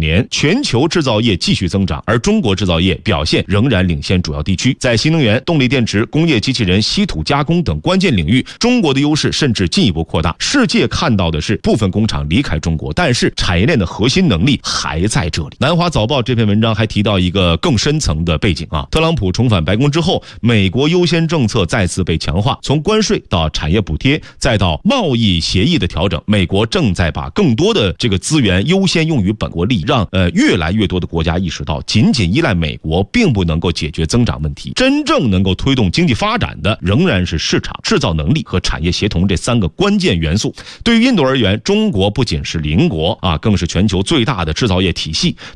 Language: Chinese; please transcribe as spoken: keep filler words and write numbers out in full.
年，全球制造业继续增长，而中国制造业表现仍然领先主要地区。在新能源、动力电池、工业机器人、稀土加工等关键领域，中国的优势甚至进一步扩大。世界看到的是部分工厂离开中国，但是产业链的核心能力还在这里。南华早报这篇文章还提到一个更深层的背景啊，特朗普重返白宫之后，美国优先政策再次被强化，从关税到产业补贴，再到贸易协议的调整，美国正在把更多的这个资源优先用于本国利益，让呃越来越多的国家意识到，仅仅依赖美国并不能够解决增长问题，真正能够推动经济发展的仍然是市场、制造能力和产业协同这三个关键元素。对于印度而言，中国不仅是邻国啊，更是全球最大的制造业体系。